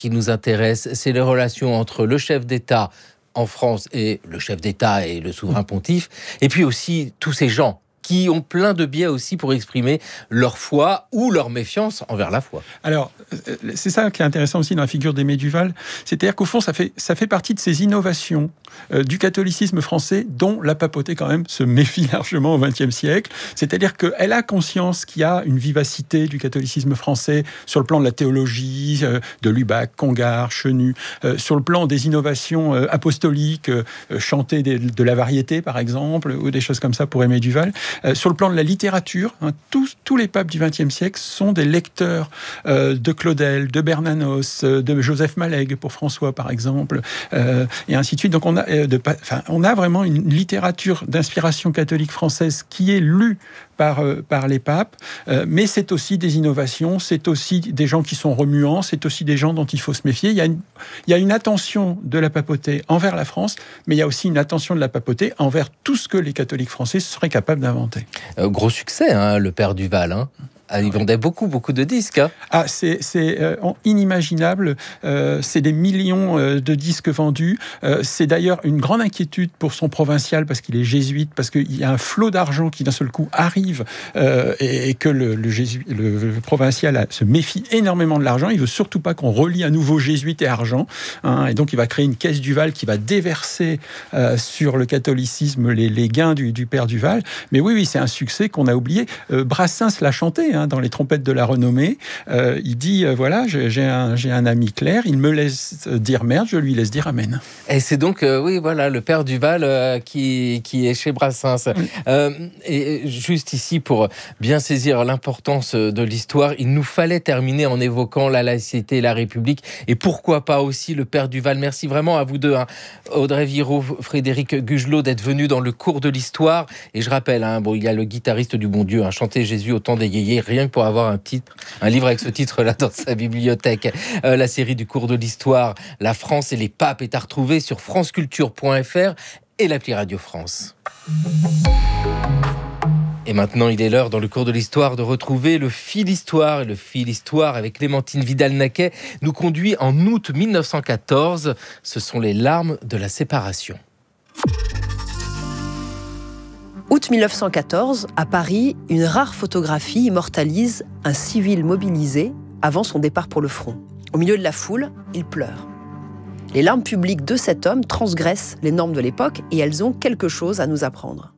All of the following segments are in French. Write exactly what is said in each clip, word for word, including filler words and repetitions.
qui nous intéresse, c'est les relations entre le chef d'État en France et le chef d'État et le souverain pontife, et puis aussi tous ces gens qui ont plein de biais aussi pour exprimer leur foi ou leur méfiance envers la foi. Alors, c'est ça qui est intéressant aussi dans la figure d'Aimé Duval, c'est-à-dire qu'au fond, ça fait, ça fait partie de ces innovations euh, du catholicisme français dont la papauté quand même se méfie largement au vingtième siècle, c'est-à-dire qu'elle a conscience qu'il y a une vivacité du catholicisme français sur le plan de la théologie, euh, de Lubac, Congar, Chenu, euh, sur le plan des innovations euh, apostoliques, euh, chanter des, de la variété par exemple, ou des choses comme ça pour Aimé Duval. Euh, sur le plan de la littérature, hein, tous, tous les papes du vingtième siècle sont des lecteurs euh, de Claudel, de Bernanos, euh, de Joseph Malègue pour François par exemple, euh, et ainsi de suite. Donc on a, euh, de, enfin, on a vraiment une littérature d'inspiration catholique française qui est lue par, euh, par les papes, euh, mais c'est aussi des innovations, c'est aussi des gens qui sont remuants, c'est aussi des gens dont il faut se méfier. Il y a une, il y a une attention de la papauté envers la France, mais il y a aussi une attention de la papauté envers tout ce que les catholiques français seraient capables d'inventer. Euh, gros succès, hein, le père Duval. Hein. Ah, il vendait beaucoup, beaucoup de disques. Hein. Ah, c'est, c'est euh, inimaginable. Euh, c'est des millions euh, de disques vendus. Euh, c'est d'ailleurs une grande inquiétude pour son provincial parce qu'il est jésuite, parce qu'il y a un flot d'argent qui d'un seul coup arrive euh, et, et que le, le, jésuite, le, le provincial a, se méfie énormément de l'argent. Il veut surtout pas qu'on relie à nouveau jésuite et argent. Hein, et donc il va créer une caisse Duval qui va déverser euh, sur le catholicisme les, les gains du, du père Duval. Mais oui, oui, c'est un succès qu'on a oublié. Euh, Brassens l'a chanté, hein, dans les trompettes de la renommée, euh, il dit euh, voilà, j'ai un, j'ai un ami clerc, il me laisse dire merde, je lui laisse dire amen. Et c'est donc euh, oui, voilà, le père Duval euh, qui qui est chez Brassens. Oui. Euh, et juste ici pour bien saisir l'importance de l'histoire, il nous fallait terminer en évoquant la laïcité et la République, et pourquoi pas aussi le père Duval. Merci vraiment à vous deux, hein, Audrey Viraud, Frédéric Gugelot, d'être venus dans le cours de l'histoire. Et je rappelle, hein, bon, il y a le guitariste du Bon Dieu, hein, chanter Jésus au temps des yéyés, rien que pour avoir un titre, un livre avec ce titre-là dans sa bibliothèque. Euh, la série du cours de l'histoire, La France et les papes, est à retrouver sur franceculture point f r et l'appli Radio France. Et maintenant, il est l'heure, dans le cours de l'histoire, de retrouver le fil histoire. Et le fil histoire, avec Clémentine Vidal-Naquet, nous conduit en août mille neuf cent quatorze. Ce sont les larmes de la séparation. Août mille neuf cent quatorze, à Paris, une rare photographie immortalise un civil mobilisé avant son départ pour le front. Au milieu de la foule, il pleure. Les larmes publiques de cet homme transgressent les normes de l'époque et elles ont quelque chose à nous apprendre.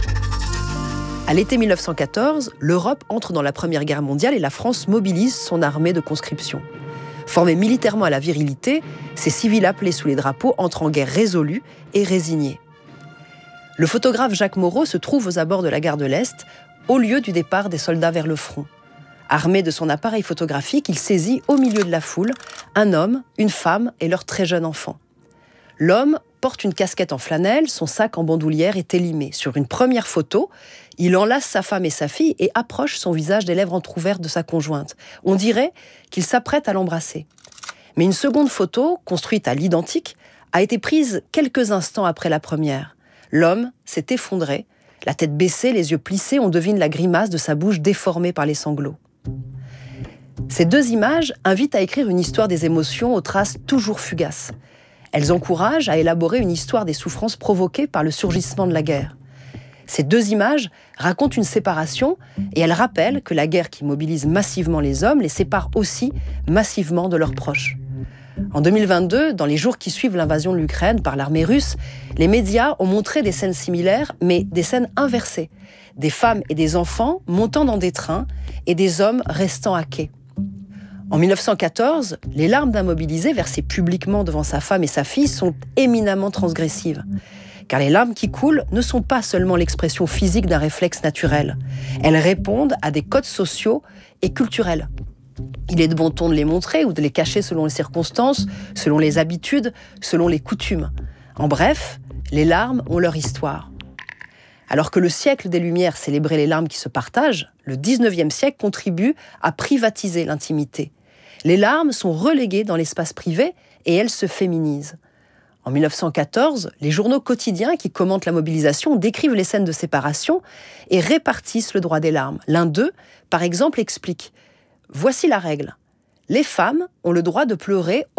À l'été mille neuf cent quatorze, l'Europe entre dans la Première Guerre mondiale et la France mobilise son armée de conscription. Formés militairement à la virilité, ces civils appelés sous les drapeaux entrent en guerre résolus et résignés. Le photographe Jacques Moreau se trouve aux abords de la gare de l'Est, au lieu du départ des soldats vers le front. Armé de son appareil photographique, il saisit au milieu de la foule un homme, une femme et leur très jeune enfant. L'homme porte une casquette en flanelle, son sac en bandoulière est élimé. Sur une première photo, il enlace sa femme et sa fille et approche son visage des lèvres entr'ouvertes de sa conjointe. On dirait qu'il s'apprête à l'embrasser. Mais une seconde photo, construite à l'identique, a été prise quelques instants après la première. L'homme s'est effondré, la tête baissée, les yeux plissés, on devine la grimace de sa bouche déformée par les sanglots. Ces deux images invitent à écrire une histoire des émotions aux traces toujours fugaces. Elles encouragent à élaborer une histoire des souffrances provoquées par le surgissement de la guerre. Ces deux images racontent une séparation et elles rappellent que la guerre qui mobilise massivement les hommes les sépare aussi massivement de leurs proches. En deux mille vingt-deux, dans les jours qui suivent l'invasion de l'Ukraine par l'armée russe, les médias ont montré des scènes similaires, mais des scènes inversées. Des femmes et des enfants montant dans des trains et des hommes restant à quai. En mille neuf cent quatorze, les larmes d'un mobilisé versées publiquement devant sa femme et sa fille sont éminemment transgressives. Car les larmes qui coulent ne sont pas seulement l'expression physique d'un réflexe naturel. Elles répondent à des codes sociaux et culturels. Il est de bon ton de les montrer ou de les cacher selon les circonstances, selon les habitudes, selon les coutumes. En bref, les larmes ont leur histoire. Alors que le siècle des Lumières célébrait les larmes qui se partagent, le dix-neuvième siècle contribue à privatiser l'intimité. Les larmes sont reléguées dans l'espace privé et elles se féminisent. En mille neuf cent quatorze, les journaux quotidiens qui commentent la mobilisation décrivent les scènes de séparation et répartissent le droit des larmes. L'un d'eux, par exemple, explique « Voici la règle. Les femmes ont le droit de pleurer